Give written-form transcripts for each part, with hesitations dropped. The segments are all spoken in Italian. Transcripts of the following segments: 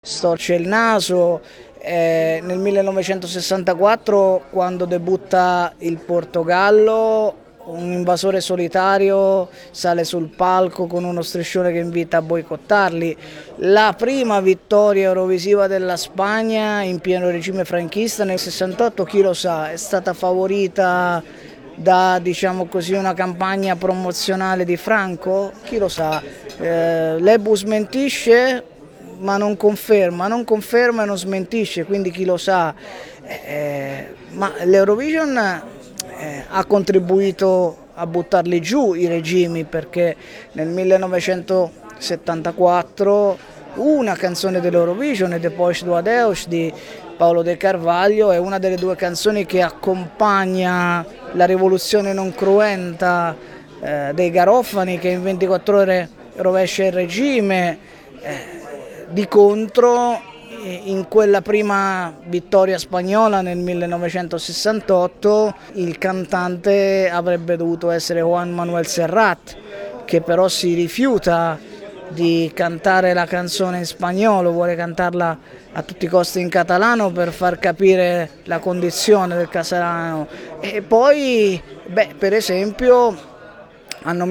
storce il naso. Nel 1964, quando debutta il Portogallo, un invasore solitario sale sul palco con uno striscione che invita a boicottarli. La prima vittoria eurovisiva della Spagna in pieno regime franchista nel 68, chi lo sa, è stata favorita da, diciamo così, una campagna promozionale di Franco? Chi lo sa. L'Ebu smentisce ma non conferma e non smentisce, quindi chi lo sa. Ma l'Eurovision ha contribuito a buttarli giù i regimi, perché nel 1974 una canzone dell'Eurovision, Depois do Adeus di Paolo De Carvalho, è una delle due canzoni che accompagna la rivoluzione non cruenta dei Garofani, che in 24 ore rovescia il regime. Di contro, in quella prima vittoria spagnola nel 1968, il cantante avrebbe dovuto essere Juan Manuel Serrat, che però si rifiuta di cantare la canzone in spagnolo, vuole cantarla a tutti i costi in catalano per far capire la condizione del casalano. E poi, per esempio, anno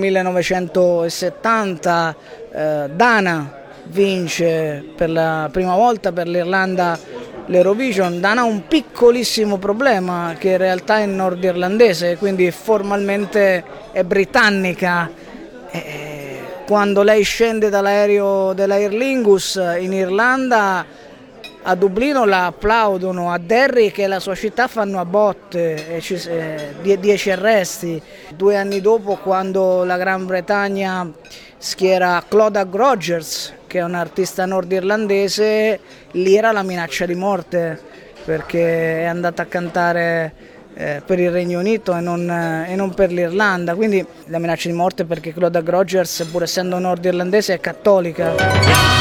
1970, Dana vince per la prima volta per l'Irlanda l'Eurovision. Dana ha un piccolissimo problema, che in realtà è nordirlandese, quindi formalmente è britannica. Quando lei scende dall'aereo della Aer Lingus in Irlanda, a Dublino la applaudono, a Derry, che è la sua città, fanno a botte, 10 arresti. 2 anni dopo, quando la Gran Bretagna schiera Clodagh Rogers, che è un artista nordirlandese, lì era la minaccia di morte, perché è andata a cantare per il Regno Unito e non per l'Irlanda, quindi la minaccia di morte perché Clodagh Rogers, pur essendo nordirlandese, è cattolica.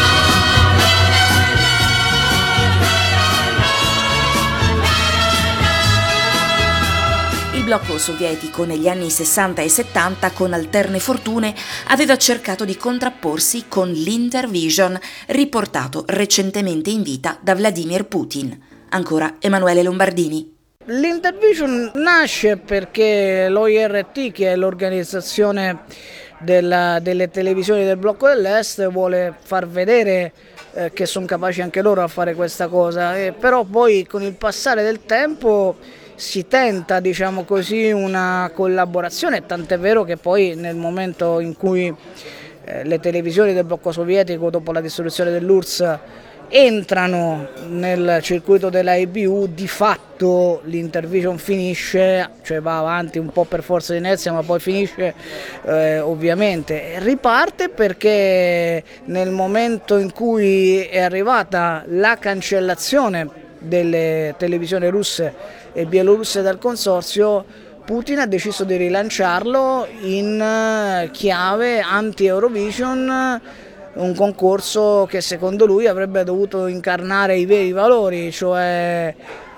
Il blocco sovietico negli anni 60 e 70, con alterne fortune, aveva cercato di contrapporsi con l'Intervision, riportato recentemente in vita da Vladimir Putin. Ancora Emanuele Lombardini. L'Intervision nasce perché l'OIRT, che è l'organizzazione delle televisioni del blocco dell'Est, vuole far vedere che sono capaci anche loro a fare questa cosa, però poi con il passare del tempo si tenta, diciamo così, una collaborazione, tant'è vero che poi nel momento in cui le televisioni del blocco sovietico, dopo la dissoluzione dell'URSS, entrano nel circuito della IBU, di fatto l'Intervision finisce, cioè va avanti un po' per forza di inerzia, ma poi finisce ovviamente. Riparte perché nel momento in cui è arrivata la cancellazione delle televisioni russe e bielorusse dal consorzio, Putin ha deciso di rilanciarlo in chiave anti-Eurovision, un concorso che secondo lui avrebbe dovuto incarnare i veri valori, cioè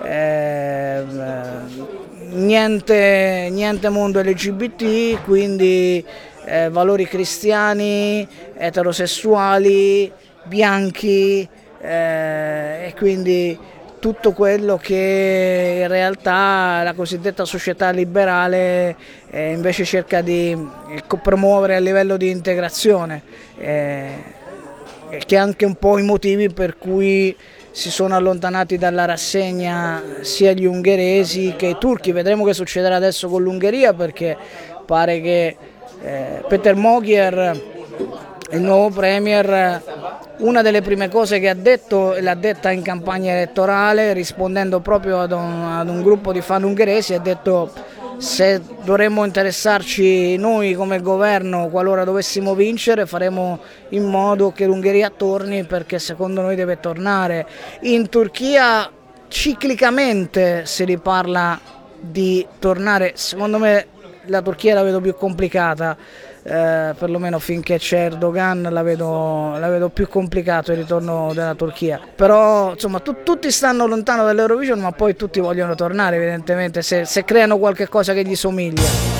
niente mondo LGBT, quindi valori cristiani, eterosessuali, bianchi, e quindi tutto quello che in realtà la cosiddetta società liberale invece cerca di promuovere a livello di integrazione, che è anche un po' i motivi per cui si sono allontanati dalla rassegna sia gli ungheresi che i turchi. Vedremo che succederà adesso con l'Ungheria, perché pare che Peter Magyar, il nuovo premier, una delle prime cose che ha detto, l'ha detta in campagna elettorale, rispondendo proprio ad un gruppo di fan ungheresi, ha detto: se dovremmo interessarci noi come governo qualora dovessimo vincere, faremo in modo che l'Ungheria torni, perché secondo noi deve tornare. In Turchia ciclicamente si riparla di tornare, secondo me la Turchia la vedo più complicata. Perlomeno finché c'è Erdogan la vedo più complicato il ritorno della Turchia, però insomma tutti stanno lontano dall'Eurovision, ma poi tutti vogliono tornare evidentemente se creano qualche cosa che gli somiglia.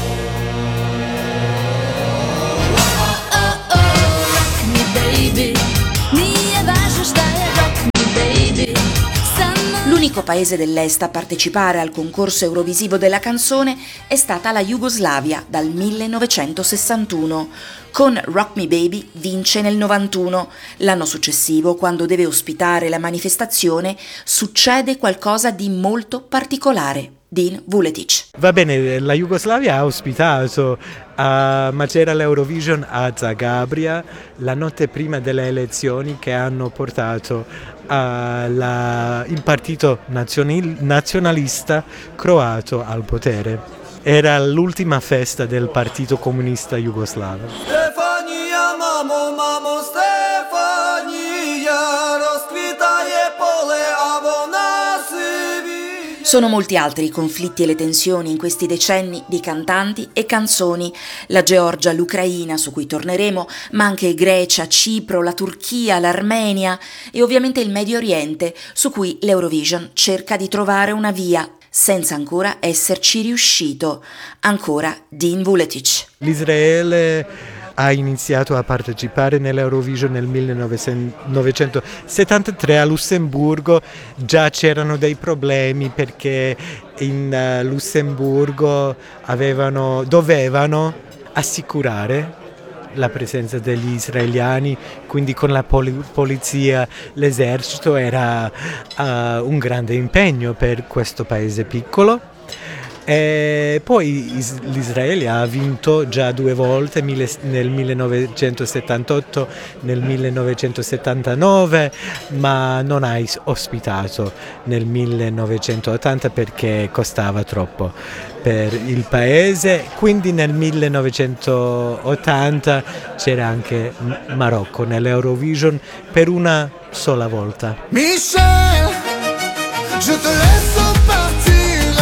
L'unico paese dell'Est a partecipare al concorso eurovisivo della canzone è stata la Jugoslavia dal 1961. Con Rock Me Baby vince nel 91. L'anno successivo, quando deve ospitare la manifestazione, succede qualcosa di molto particolare. Din Vuletic. Va bene, la Jugoslavia ha ospitato ma c'era l'Eurovision a Zagabria la notte prima delle elezioni che hanno portato il partito nazionalista croato al potere. Era l'ultima festa del partito comunista jugoslavo. Stefania, mamo, Stefania, rozkvitaje pole, a vona si vidi. Sono molti altri i conflitti e le tensioni in questi decenni di cantanti e canzoni. La Georgia, l'Ucraina, su cui torneremo, ma anche Grecia, Cipro, la Turchia, l'Armenia e ovviamente il Medio Oriente, su cui l'Eurovision cerca di trovare una via, senza ancora esserci riuscito. Ancora Din Vuletic. L'Israele ha iniziato a partecipare nell'Eurovision nel 1973 a Lussemburgo. Già c'erano dei problemi perché in Lussemburgo dovevano assicurare la presenza degli israeliani, quindi con la polizia, l'esercito. Era un grande impegno per questo paese piccolo. E poi l'Israele ha vinto già 2 volte, nel 1978, nel 1979, ma non ha ospitato nel 1980 perché costava troppo per il paese. Quindi nel 1980 c'era anche Marocco nell'Eurovision per una sola volta. Michel, je te laisse partir.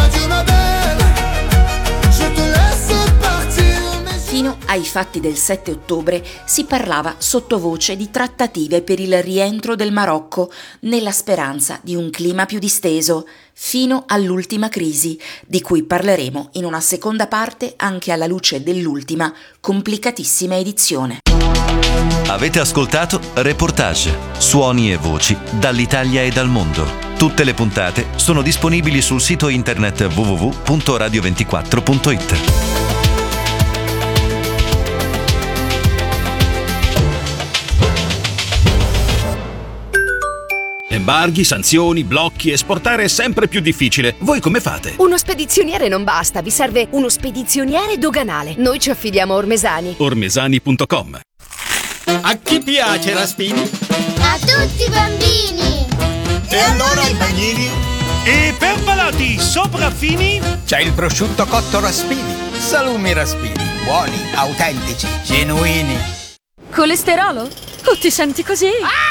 Fino ai fatti del 7 ottobre si parlava sottovoce di trattative per il rientro del Marocco nella speranza di un clima più disteso, fino all'ultima crisi, di cui parleremo in una seconda parte anche alla luce dell'ultima, complicatissima edizione. Avete ascoltato Reportage, suoni e voci dall'Italia e dal mondo. Tutte le puntate sono disponibili sul sito internet www.radio24.it. Embarghi, sanzioni, blocchi, esportare è sempre più difficile. Voi come fate? Uno spedizioniere non basta, vi serve uno spedizioniere doganale. Noi ci affidiamo a Ormesani. Ormesani.com. A chi piace Raspini? A tutti i bambini! E allora i bagnini? E per palati sopraffini? C'è il prosciutto cotto Raspini. Salumi Raspini, buoni, autentici, genuini. Colesterolo? O ti senti così?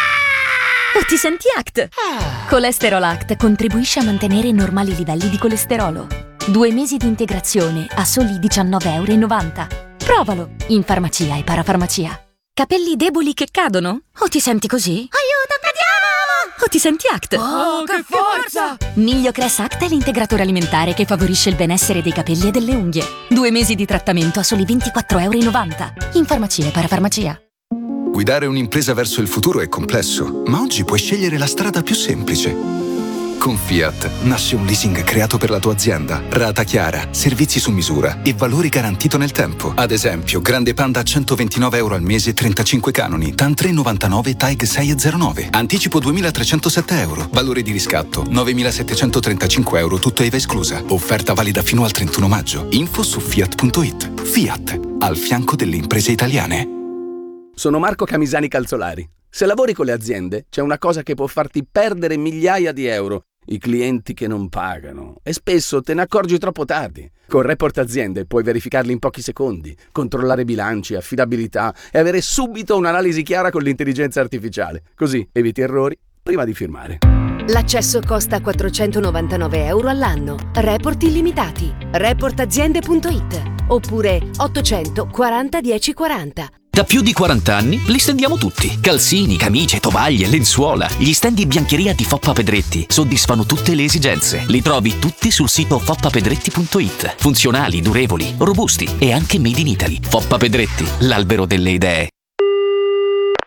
O ti senti ACT? Colesterol ACT contribuisce a mantenere normali livelli di colesterolo. 2 mesi di integrazione a soli €19,90. Provalo in farmacia e parafarmacia. Capelli deboli che cadono? O ti senti così? Aiuto, cadiamo! O ti senti ACT? Oh, che forza! Migliocress ACT è l'integratore alimentare che favorisce il benessere dei capelli e delle unghie. 2 mesi di trattamento a soli €24,90. In farmacia e parafarmacia. Guidare un'impresa verso il futuro è complesso, ma oggi puoi scegliere la strada più semplice. Con Fiat nasce un leasing creato per la tua azienda, rata chiara, servizi su misura e valori garantito nel tempo. Ad esempio, Grande Panda a €129 al mese, 35 canoni, TAN 3,99, TAG 6,09. Anticipo €2.307, valore di riscatto €9.735, tutto IVA esclusa. Offerta valida fino al 31 maggio. Info su Fiat.it. Fiat, al fianco delle imprese italiane. Sono Marco Camisani Calzolari. Se lavori con le aziende, c'è una cosa che può farti perdere migliaia di euro: i clienti che non pagano. E spesso te ne accorgi troppo tardi. Con Report Aziende puoi verificarli in pochi secondi, controllare bilanci, affidabilità e avere subito un'analisi chiara con l'intelligenza artificiale. Così eviti errori prima di firmare. L'accesso costa €499 all'anno. Report illimitati. Reportaziende.it oppure 800 40 10 40. Da più di 40 anni li stendiamo tutti. Calzini, camicie, tovaglie, lenzuola. Gli stendi biancheria di Foppa Pedretti soddisfano tutte le esigenze. Li trovi tutti sul sito foppapedretti.it. Funzionali, durevoli, robusti e anche made in Italy. Foppa Pedretti, l'albero delle idee.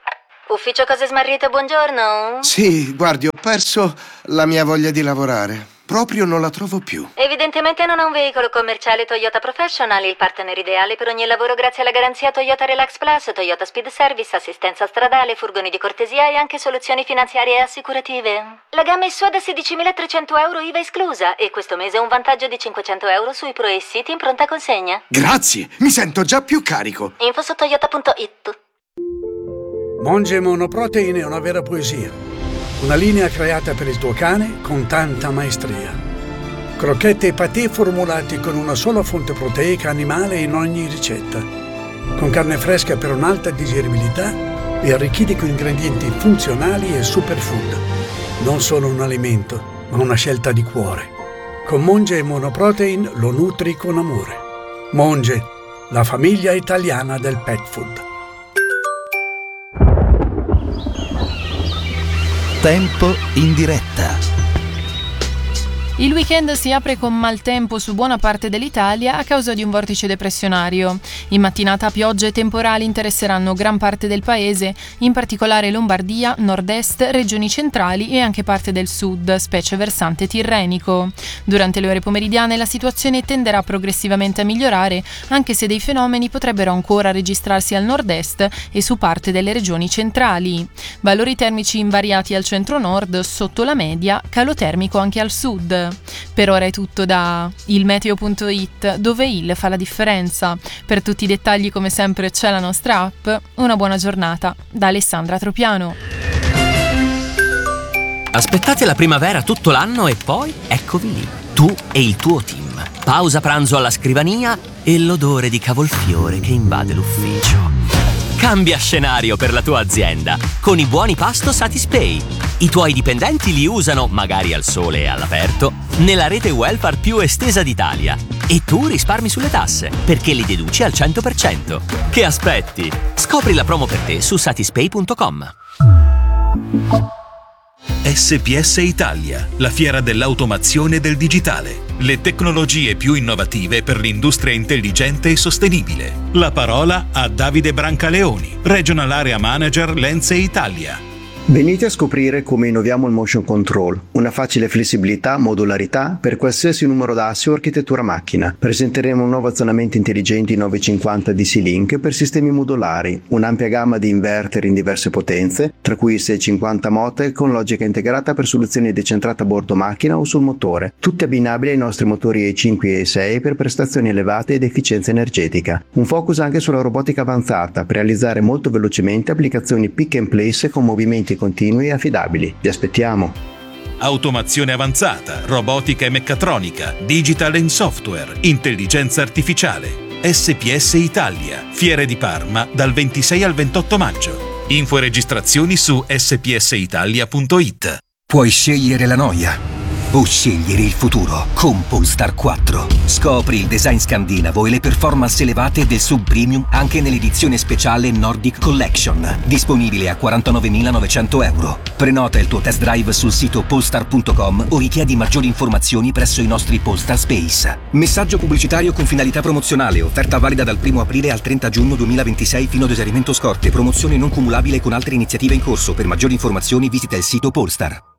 Ufficio Cose Smarrite, buongiorno. Sì, guardi, ho perso la mia voglia di lavorare. Proprio non la trovo più. Evidentemente non ha un veicolo commerciale Toyota Professional, il partner ideale per ogni lavoro grazie alla garanzia Toyota Relax Plus, Toyota Speed Service, assistenza stradale, furgoni di cortesia e anche soluzioni finanziarie e assicurative. La gamma è sua da 16.300 euro IVA esclusa e questo mese ha un vantaggio di 500 euro sui Pro e City in pronta consegna. Grazie, mi sento già più carico. Info su toyota.it. Monge Monoprotein è una vera poesia. Una linea creata per il tuo cane con tanta maestria. Crocchette e patè formulati con una sola fonte proteica animale in ogni ricetta. Con carne fresca per un'alta digeribilità e arricchiti con ingredienti funzionali e superfood. Non solo un alimento, ma una scelta di cuore. Con Monge Monoprotein lo nutri con amore. Monge, la famiglia italiana del pet food. Tempo in diretta. Il weekend si apre con maltempo su buona parte dell'Italia a causa di un vortice depressionario. In mattinata piogge e temporali interesseranno gran parte del paese, in particolare Lombardia, nord-est, regioni centrali e anche parte del sud, specie versante tirrenico. Durante le ore pomeridiane la situazione tenderà progressivamente a migliorare, anche se dei fenomeni potrebbero ancora registrarsi al nord-est e su parte delle regioni centrali. Valori termici invariati al centro-nord, sotto la media, calo termico anche al sud. Per ora è tutto da ilmeteo.it, dove il fa la differenza. Per tutti i dettagli, come sempre, c'è la nostra app. Una buona giornata da Alessandra Tropiano. Aspettate la primavera tutto l'anno e poi eccovi lì, tu e il tuo team. Pausa pranzo alla scrivania e l'odore di cavolfiore che invade l'ufficio. Cambia scenario per la tua azienda con i buoni pasto Satispay. I tuoi dipendenti li usano, magari al sole e all'aperto, nella rete welfare più estesa d'Italia. E tu risparmi sulle tasse, perché li deduci al 100%. Che aspetti? Scopri la promo per te su satispay.com. SPS Italia, la fiera dell'automazione e del digitale. Le tecnologie più innovative per l'industria intelligente e sostenibile. La parola a Davide Brancaleoni, Regional Area Manager Lenze Italia. Venite a scoprire come innoviamo il motion control, una facile flessibilità, modularità per qualsiasi numero d'asse o architettura macchina. Presenteremo un nuovo azionamento intelligente 950 DC-Link per sistemi modulari, un'ampia gamma di inverter in diverse potenze, tra cui 650 mote con logica integrata per soluzioni decentrate a bordo macchina o sul motore, tutti abbinabili ai nostri motori E5 e E6 per prestazioni elevate ed efficienza energetica. Un focus anche sulla robotica avanzata per realizzare molto velocemente applicazioni pick and place con movimenti continui e affidabili. Vi aspettiamo! Automazione avanzata, robotica e meccatronica, digital and software, intelligenza artificiale. SPS Italia, Fiere di Parma dal 26 al 28 maggio. Info e registrazioni su spsitalia.it. Puoi scegliere la noia o scegliere il futuro con Polestar 4. Scopri il design scandinavo e le performance elevate del sub premium anche nell'edizione speciale Nordic Collection, disponibile a 49.900 euro. Prenota il tuo test drive sul sito polestar.com o richiedi maggiori informazioni presso i nostri Polestar Space. Messaggio pubblicitario con finalità promozionale, offerta valida dal 1 aprile al 30 giugno 2026 fino ad esaurimento scorte, promozione non cumulabile con altre iniziative in corso. Per maggiori informazioni visita il sito Polestar.